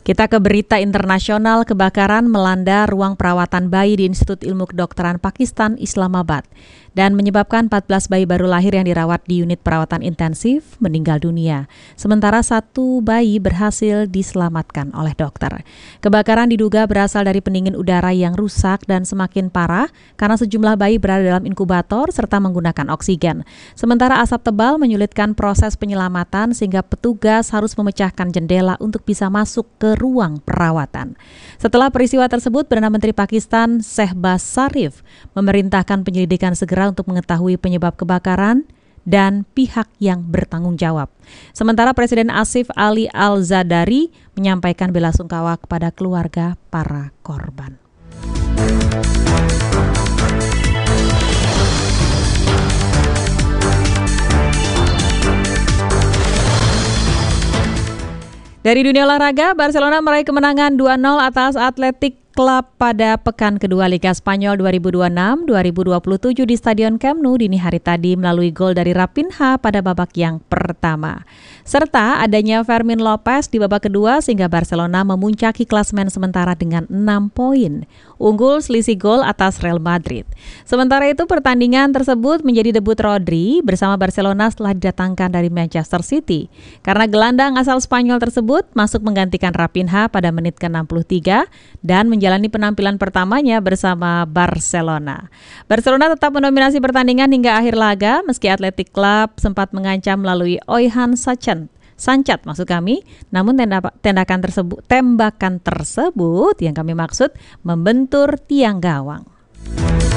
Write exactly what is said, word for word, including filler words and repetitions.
Kita ke berita internasional. Kebakaran melanda ruang perawatan bayi di Institut Ilmu Kedokteran Pakistan, Islamabad, dan menyebabkan empat belas bayi baru lahir yang dirawat di unit perawatan intensif meninggal dunia. Sementara satu bayi berhasil diselamatkan oleh dokter. Kebakaran diduga berasal dari pendingin udara yang rusak dan semakin parah karena sejumlah bayi berada dalam inkubator serta menggunakan oksigen. Sementara asap tebal menyulitkan proses penyelamatan sehingga petugas harus memecahkan jendela untuk bisa masuk ke ruang perawatan. Setelah peristiwa tersebut, Perdana Menteri Pakistan Shehbaz Sharif memerintahkan penyelidikan segera untuk mengetahui penyebab kebakaran dan pihak yang bertanggung jawab. Sementara Presiden Asif Ali Al-Zardari menyampaikan belasungkawa kepada keluarga para korban. Dari dunia olahraga, Barcelona meraih kemenangan dua nol atas Athletic Club pada pekan kedua Liga Spanyol dua ribu dua puluh enam dua ribu dua puluh tujuh di Stadion Camp Nou dini hari tadi melalui gol dari Raphinha pada babak yang pertama. Serta adanya Fermin Lopez di babak kedua sehingga Barcelona memuncaki klasemen sementara dengan enam poin. Unggul selisih gol atas Real Madrid. Sementara itu pertandingan tersebut menjadi debut Rodri bersama Barcelona setelah didatangkan dari Manchester City. Karena gelandang asal Spanyol tersebut masuk menggantikan Raphinha pada menit ke enam puluh tiga dan menjadi menjalani penampilan pertamanya bersama Barcelona. Barcelona tetap mendominasi pertandingan hingga akhir laga meski Athletic Club sempat mengancam melalui Oihan Sanchez. Sancat maksud kami, namun tendakan tersebut, tembakan tersebut yang kami maksud membentur tiang gawang.